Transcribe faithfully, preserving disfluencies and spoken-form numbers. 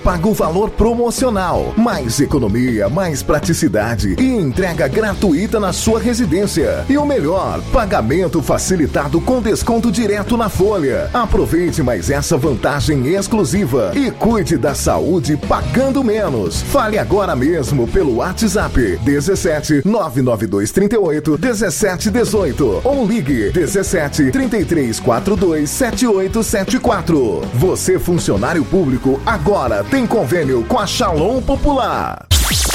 Paga o valor promocional. Mais economia, mais praticidade e entrega gratuita na sua residência. E o melhor, pagamento facilitado com desconto direto na folha. Aproveite mais essa vantagem exclusiva e cuide da saúde pagando menos. Fale agora mesmo pelo WhatsApp dezessete nove nove dois três oito dezessete dezoito ou ligue dezessete trinta e três quarenta e dois setenta e oito setenta e quatro. Você funcionário público agora tem convênio com a Shalom Popular.